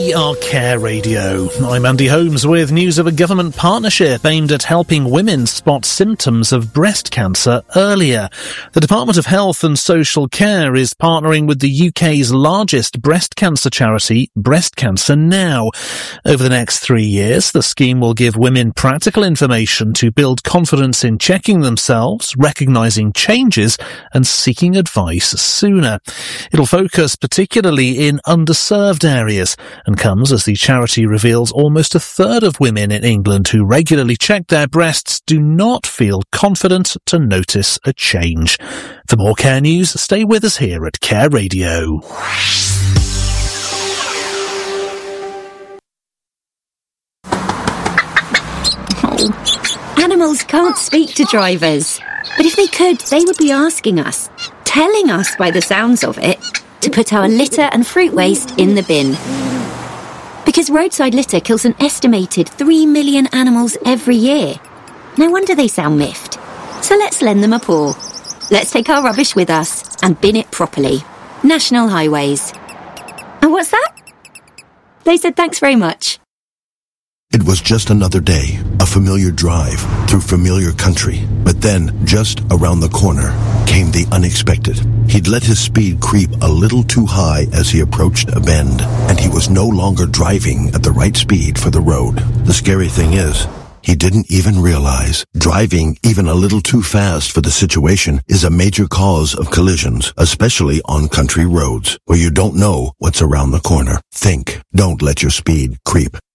We are Care Radio. I'm Andy Holmes with news of a government partnership aimed at helping women spot symptoms of breast cancer earlier. The Department of Health and Social Care is partnering with the UK's largest breast cancer charity, Breast Cancer Now. Over the next 3 years, the scheme will give women practical information to build confidence in checking themselves, recognising changes and seeking advice sooner. It'll focus particularly in underserved areas and comes as the charity reveals almost a third of women in England who regularly check their breasts do not feel confident to notice a change. For more Care news, stay with us here at Care Radio. Animals can't speak to drivers, but if they could, they would be asking us, telling us by the sounds of it, to put our litter and fruit waste in the bin. Because roadside litter kills an estimated 3 million animals every year. No wonder they sound miffed. So let's lend them a paw. Let's take our rubbish with us and bin it properly. National Highways. And what's that? They said thanks very much. It was just another day, a familiar drive through familiar country. But then, just around the corner, came the unexpected. He'd let his speed creep a little too high as he approached a bend, and he was no longer driving at the right speed for the road. The scary thing is, he didn't even realize driving even a little too fast for the situation is a major cause of collisions, especially on country roads, where you don't know what's around the corner. Think, don't let your speed creep.